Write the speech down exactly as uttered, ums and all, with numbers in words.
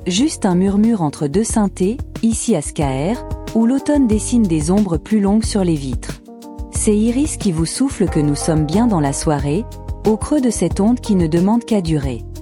Juste un murmure entre deux synthés, ici à Scaer, où l'automne dessine des ombres plus longues sur les vitres. C'est Iris qui vous souffle que nous sommes bien dans la soirée, au creux de cette onde qui ne demande qu'à durer.